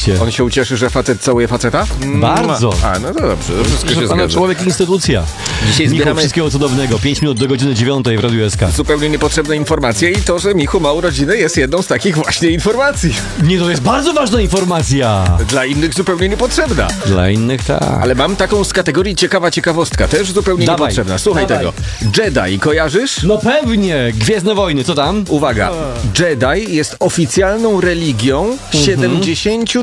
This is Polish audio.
oczywiście. On się ucieszy, że facet całuje faceta? Bardzo. A, no to dobrze, to wszystko się Proszę pana, zgadza. człowiek instytucja. Dzisiaj Michał, zbieramy wszystkiego cudownego. 5 minut do godziny 9 w Radiu SK. zupełnie niepotrzebne informacje i to, że Michu ma urodziny, jest jedną z takich właśnie informacji. Nie, to jest bardzo ważna informacja. Dla innych zupełnie niepotrzebna. Dla innych tak. Ale mam taką z kategorii ciekawa ciekawostka, też zupełnie Dawaj. niepotrzebna. Słuchaj Dawaj. tego. Jedi, kojarzysz? No pewnie. Gwiezdne Wojny, co tam? Uwaga, Jedi jest oficjalną religią 70